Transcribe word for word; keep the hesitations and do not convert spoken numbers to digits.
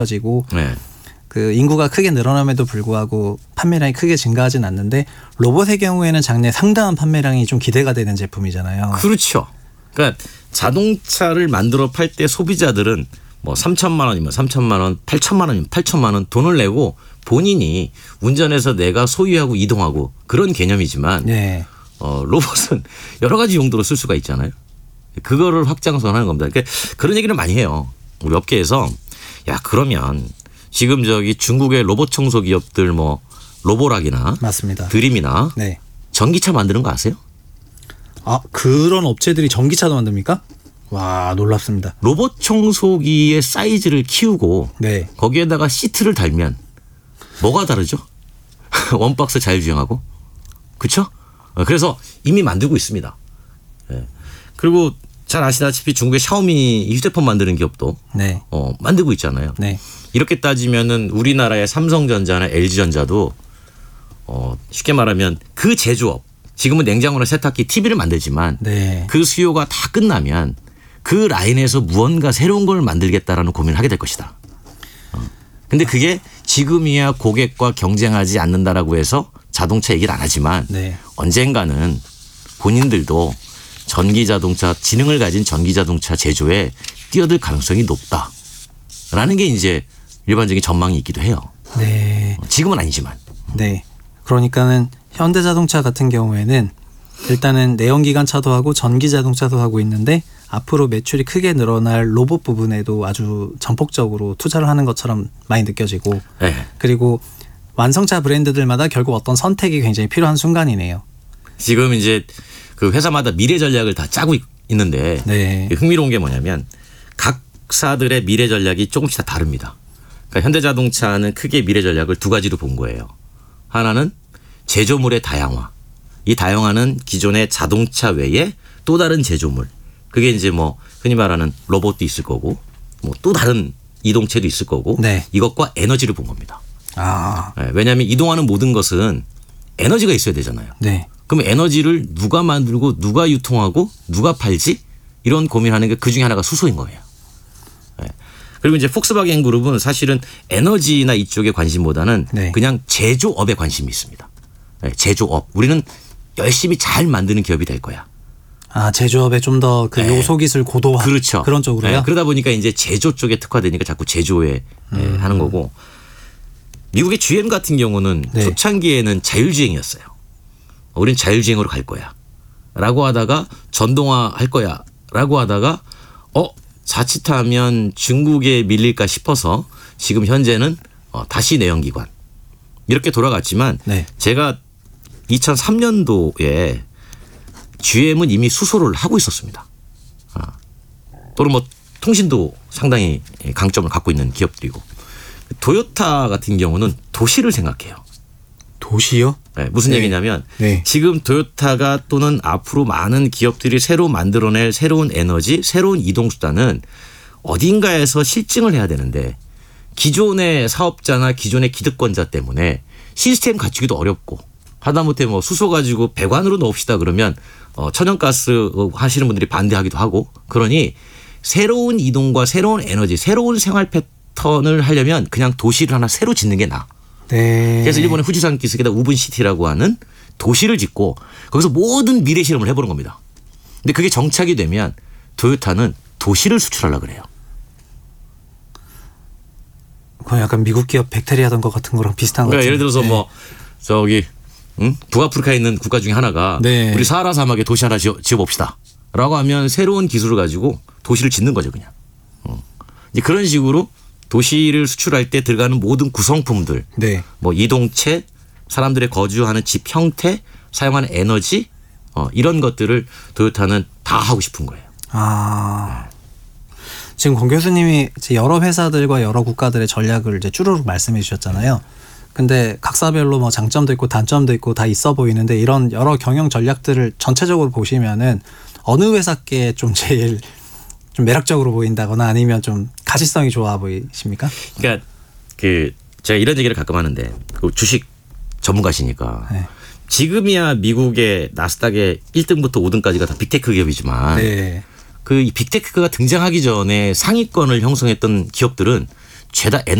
지고 네. 그 인구가 크게 늘어남에도 불구하고 판매량이 크게 증가하진 않는데 로봇의 경우에는 장래 상당한 판매량이 좀 기대가 되는 제품이잖아요. 그렇죠. 그러니까 자동차를 만들어 팔 때 소비자들은 뭐 삼천만 원이면 삼천만 원, 팔천만 원이면 팔천만 원 돈을 내고 본인이 운전해서 내가 소유하고 이동하고 그런 개념이지만 네. 어, 로봇은 여러 가지 용도로 쓸 수가 있잖아요. 그거를 확장선하는 겁니다. 그러니까 그런 얘기를 많이 해요. 우리 업계에서 야 그러면 지금 저기 중국의 로봇 청소 기업들 뭐 로보락이나 맞습니다. 드림이나 네. 전기차 만드는 거 아세요? 아 그런 업체들이 전기차도 만듭니까? 와 놀랍습니다. 로봇 청소기의 사이즈를 키우고 네. 거기에다가 시트를 달면 뭐가 다르죠? 원박스 자율주행하고 그렇죠? 그래서 이미 만들고 있습니다. 네. 그리고 잘 아시다시피 중국의 샤오미 휴대폰 만드는 기업도 네. 어, 만들고 있잖아요. 네. 이렇게 따지면은 우리나라의 삼성전자나 엘지전자도 어, 쉽게 말하면 그 제조업 지금은 냉장고나 세탁기, 티비를 만들지만 네. 그 수요가 다 끝나면 그 라인에서 무언가 새로운 걸 만들겠다라는 고민을 하게 될 것이다. 어. 근데 그게 지금이야 고객과 경쟁하지 않는다라고 해서 자동차 얘기를 안 하지만 네. 언젠가는 본인들도 전기자동차, 지능을 가진 전기자동차 제조에 뛰어들 가능성이 높다라는 게 이제 일반적인 전망이 있기도 해요. 네. 지금은 아니지만. 네. 그러니까는 현대자동차 같은 경우에는 일단은 내연기관차도 하고 전기자동차도 하고 있는데 앞으로 매출이 크게 늘어날 로봇 부분에도 아주 전폭적으로 투자를 하는 것처럼 많이 느껴지고 네. 그리고 완성차 브랜드들마다 결국 어떤 선택이 굉장히 필요한 순간이네요. 지금 이제 그 회사마다 미래 전략을 다 짜고 있는데 네. 흥미로운 게 뭐냐면 각사들의 미래 전략이 조금씩 다 다릅니다. 그러니까 현대자동차는 크게 미래 전략을 두 가지로 본 거예요. 하나는 제조물의 다양화. 이 다양화는 기존의 자동차 외에 또 다른 제조물. 그게 이제 뭐 흔히 말하는 로봇도 있을 거고 뭐 또 다른 이동체도 있을 거고 네. 이것과 에너지를 본 겁니다. 아. 네, 왜냐하면 이동하는 모든 것은 에너지가 있어야 되잖아요. 네. 그럼 에너지를 누가 만들고 누가 유통하고 누가 팔지 이런 고민하는 게 그중에 하나가 수소인 거예요. 네. 그리고 이제 폭스바겐 그룹은 사실은 에너지나 이쪽에 관심보다는 네. 그냥 제조업에 관심이 있습니다. 네, 제조업. 우리는 열심히 잘 만드는 기업이 될 거야. 아 제조업에 좀 더 그 네. 요소 기술 고도화 그렇죠. 그런 쪽으로요. 네, 그러다 보니까 이제 제조 쪽에 특화되니까 자꾸 제조에 음. 하는 거고 미국의 지엠 같은 경우는 네. 초창기에는 자율주행이었어요. 우린 자율주행으로 갈 거야. 라고 하다가 전동화 할 거야. 라고 하다가 어 자칫하면 중국에 밀릴까 싶어서 지금 현재는 어, 다시 내연기관. 이렇게 돌아갔지만 네. 제가 이천삼 년도에 지엠은 이미 수소를 하고 있었습니다. 아, 또는 뭐 통신도 상당히 강점을 갖고 있는 기업들이고 도요타 같은 경우는 도시를 생각해요. 도시요? 네, 무슨 네. 얘기냐면 네. 지금 도요타가 또는 앞으로 많은 기업들이 새로 만들어낼 새로운 에너지, 새로운 이동수단은 어딘가에서 실증을 해야 되는데 기존의 사업자나 기존의 기득권자 때문에 시스템 갖추기도 어렵고 하다못해 뭐 수소 가지고 배관으로 넣읍시다 그러면 어 천연가스 하시는 분들이 반대하기도 하고 그러니 새로운 이동과 새로운 에너지, 새로운 생활 패턴을 하려면 그냥 도시를 하나 새로 짓는 게 나아. 네. 그래서 일본의 후지산 기슭에다 우분시티라고 하는 도시를 짓고 거기서 모든 미래 실험을 해보는 겁니다. 근데 그게 정착이 되면 도요타는 도시를 수출하려고 그래요. 그건 약간 미국 기업 백태리 하던 것 같은 거랑 비슷한 것 그러니까 같아요. 예를 들어서 네. 뭐 저기 응? 북아프리카에 있는 국가 중에 하나가 네. 우리 사하라 사막에 도시 하나 지어, 지어봅시다. 라고 하면 새로운 기술을 가지고 도시를 짓는 거죠 그냥. 어. 이제 그런 식으로 도시를 수출할 때 들어가는 모든 구성품들 네. 뭐 이동체, 사람들의 거주하는 집 형태, 사용하는 에너지 어, 이런 것들을 도요타는 다 하고 싶은 거예요. 아. 지금 권 교수님이 이제 여러 회사들과 여러 국가들의 전략을 이제 쭈루룩 말씀해 주셨잖아요. 근데 각사별로 뭐 장점도 있고 단점도 있고 다 있어 보이는데 이런 여러 경영 전략들을 전체적으로 보시면은 어느 회사께 좀 제일 좀 매력적으로 보인다거나 아니면 좀 가시성이 좋아 보이십니까? 그러니까 그 제가 이런 얘기를 가끔 하는데 그 주식 전문가시니까 네. 지금이야 미국의 나스닥의 일 등부터 오 등까지가 다 빅테크 기업이지만 네. 그 빅테크가 등장하기 전에 상위권을 형성했던 기업들은 죄다